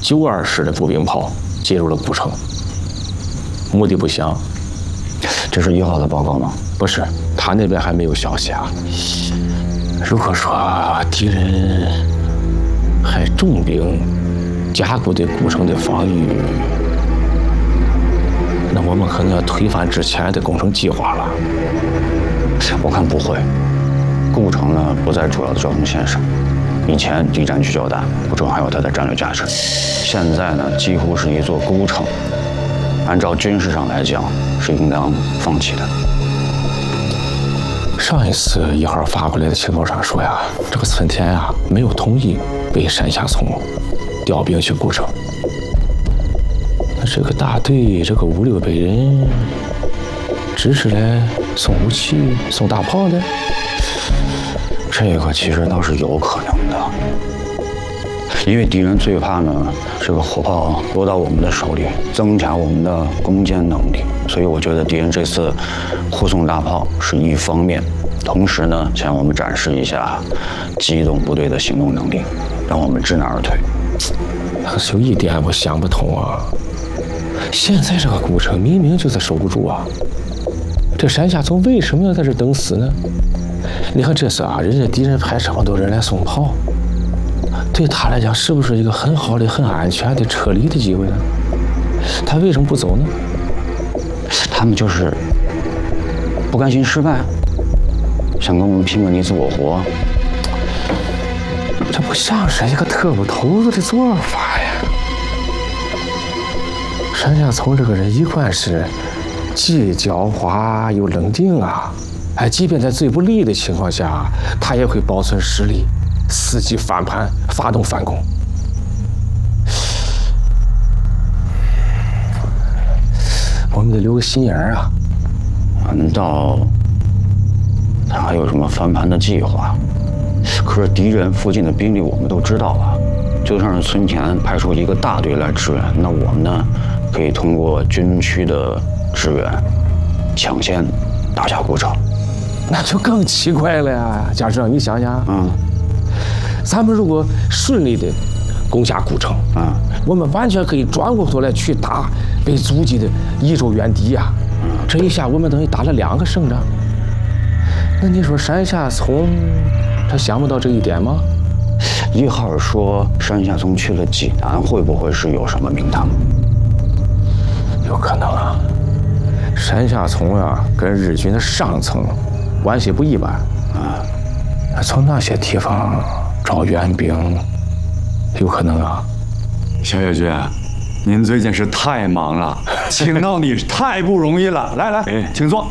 92师的步兵炮进入了古城，目的不详。 这是1号的报告吗？ 不是，他那边还没有消息啊。如果说敌人还重兵加固对古城的防御，那我们可能要推翻之前的工程计划了。 我看不会，古城呢不在主要的交通线上。以前敌占区较大，古城还有它的战略价值。现在呢，几乎是一座孤城，按照军事上来讲，是应当放弃的。 上一次1号发过来的情报上说呀，这个村田啊没有同意被山下聪调兵去古城。那这个大队这个5、6百人，只是来送武器、送大炮的？ 这个其实倒是有可能的，因为敌人最怕呢，这个火炮落到我们的手里，增加我们的攻坚能力。所以我觉得敌人这次护送大炮是一方面，同时呢，向我们展示一下机动部队的行动能力，让我们知难而退。 可是有一点我想不通啊，现在这个古城明明就是守不住啊，这山下聪为什么要在这等死呢？你看这次啊，人家敌人派这么多人来送炮，对他来讲是不是一个很好的、很安全的撤离的机会呢？他为什么不走呢？ 他们就是不甘心失败，想跟我们拼个你死我活。 这不像是一个特务头子的做法呀！山下聪这个人一贯是既狡猾又冷静啊。哎，即便在最不利的情况下，他也会保存实力，伺机翻盘，发动反攻。我们得留个心眼儿啊！ 难道他还有什么翻盘的计划？可是敌人附近的兵力我们都知道啊，就算是村田派出一个大队来支援，那我们呢，可以通过军区的支援，抢先打下古城。 那就更奇怪了呀，家长，你想想，咱们如果顺利的攻下古城，我们完全可以转过头来去打被阻击的益州原敌呀，这一下我们等于打了2个胜仗。那你说山下聪他想不到这一点吗 ？1号说山下聪去了济南，会不会是有什么名堂？ 有可能啊，山下聪啊跟日军的上层关系不一般啊，从那些地方找援兵，有可能啊。 小野君，您最近是太忙了，请到你太不容易了。来来，请坐。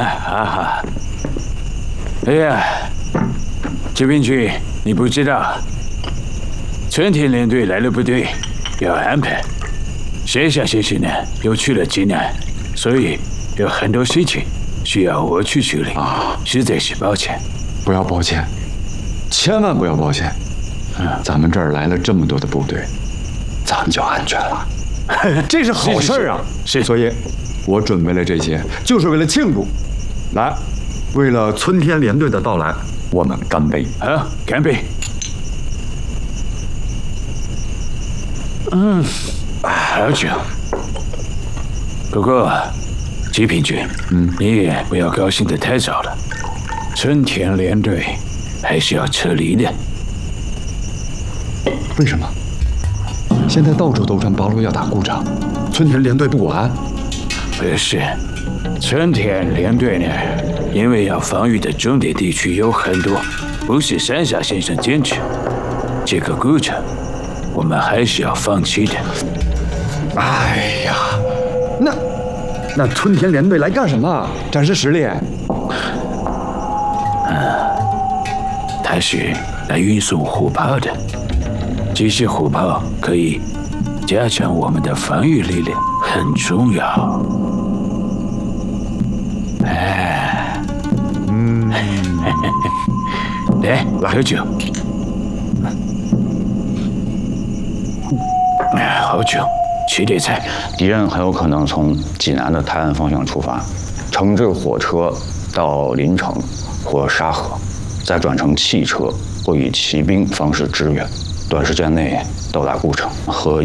哎呀，这边去，你不知道，春田连队来了部队，要安排。山下先生呢又去了济南，所以有很多事情需要我去处理啊，实在是抱歉。 不要抱歉，千万不要抱歉。咱们这儿来了这么多的部队，咱们就安全了。这是好事啊！ 是， 所以，我准备了这些，就是为了庆祝。来，为了春天连队的到来，我们干杯！ 好，干杯！好酒。不过，吉平君，你也不要高兴得太早了。春田连队还是要撤离的。 为什么？现在到处都传八路要打古城，春田连队不管？ 不是，春田连队呢，因为要防御的重点地区有很多，不是山下先生坚持。这个古城，我们还是要放弃的。 哎呀，那春田连队来干什么？展示实力？ 他是来运送火炮的，这些火炮可以加强我们的防御力量，很重要。来，喝酒。好酒，吃点菜。 敌人很有可能从济南的泰安方向出发，乘着火车到临城或沙河，再转乘汽车或以骑兵方式支援，短时间内到达古城，和